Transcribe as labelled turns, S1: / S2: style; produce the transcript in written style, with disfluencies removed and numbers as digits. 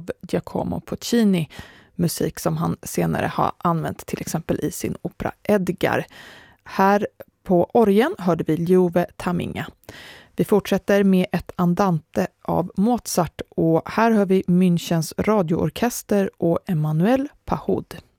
S1: av Giacomo Puccini, musik som han senare har använt till exempel i sin opera Edgar. Här på orgeln hörde vi Liuve Taminga. Vi fortsätter med ett andante av Mozart och här hör vi Münchens radioorkester och Emmanuel Pahud.